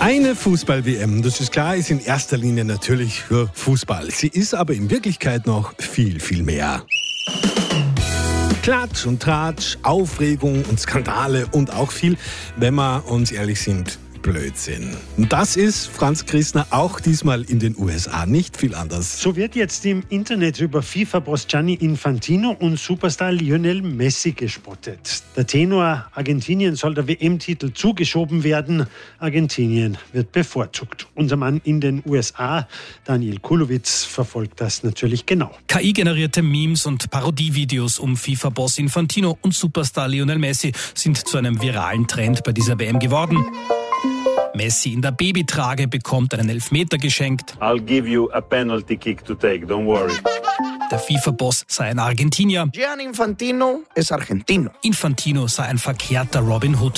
Eine Fußball-WM, das ist klar, ist in erster Linie natürlich für Fußball. Sie ist aber in Wirklichkeit noch viel, viel mehr. Klatsch und Tratsch, Aufregung und Skandale und auch viel, wenn wir uns ehrlich sind, Blödsinn. Und das ist, Franz Christner, auch diesmal in den USA nicht viel anders. So wird jetzt im Internet über FIFA-Boss Gianni Infantino und Superstar Lionel Messi gespottet. Der Tenor, Argentinien soll der WM-Titel zugeschoben werden. Argentinien wird bevorzugt. Unser Mann in den USA, Daniel Kulowitz, verfolgt das natürlich genau. KI-generierte Memes und Parodievideos um FIFA-Boss Infantino und Superstar Lionel Messi sind zu einem viralen Trend bei dieser WM geworden. Messi in der Babytrage bekommt einen Elfmeter geschenkt. I'll give you a penalty kick to take, don't worry. Der FIFA-Boss sei ein Argentinier. Gianni Infantino ist Argentino. Infantino sei ein verkehrter Robin Hood.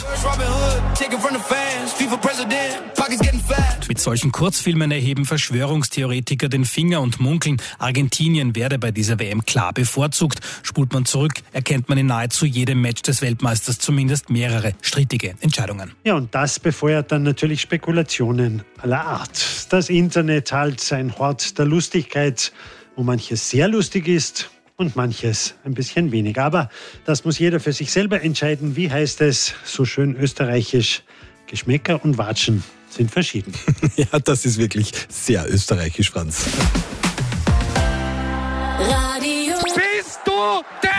Mit solchen Kurzfilmen erheben Verschwörungstheoretiker den Finger und munkeln, Argentinien werde bei dieser WM klar bevorzugt. Spult man zurück, erkennt man in nahezu jedem Match des Weltmeisters zumindest mehrere strittige Entscheidungen. Ja, und das befeuert dann natürlich Spekulationen aller Art. Das Internet halt ein Hort der Lustigkeit, wo manches sehr lustig ist und manches ein bisschen weniger. Aber das muss jeder für sich selber entscheiden. Wie heißt es so schön österreichisch? Geschmäcker und Watschen sind verschieden. Ja, das ist wirklich sehr österreichisch, Franz.